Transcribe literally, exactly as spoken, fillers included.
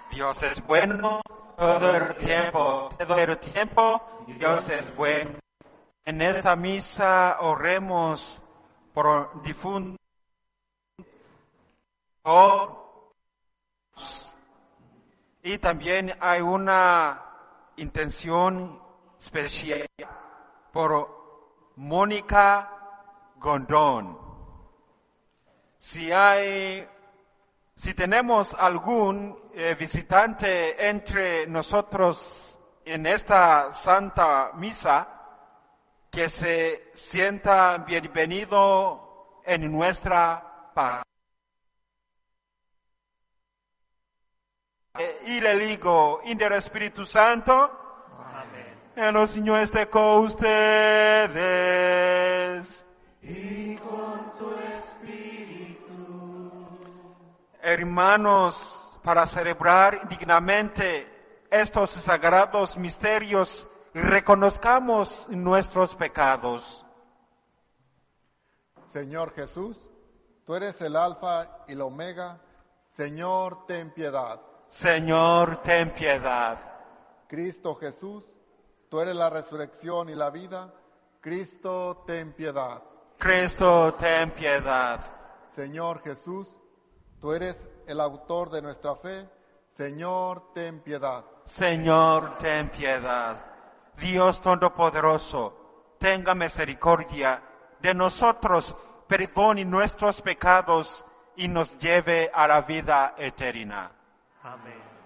Dios es bueno todo el tiempo, todo el tiempo Dios es bueno. En esta misa oremos por difuntos y también hay una intención especial por Mónica Gondón. Si hay, si tenemos algún eh, visitante entre nosotros en esta Santa Misa, que se sienta bienvenido en nuestra parroquia. Y le digo, en el Espíritu Santo, amén. El Señor esté con ustedes. Y con tu espíritu. Hermanos, para celebrar dignamente estos sagrados misterios, reconozcamos nuestros pecados. Señor Jesús, tú eres el Alfa y la Omega. Señor, ten piedad. Señor, ten piedad. Cristo Jesús, tú eres la resurrección y la vida. Cristo, ten piedad. Cristo, ten piedad. Señor Jesús, tú eres el autor de nuestra fe. Señor, ten piedad. Señor, ten piedad. Dios Todopoderoso, tenga misericordia de nosotros, perdone nuestros pecados y nos lleve a la vida eterna. Amén.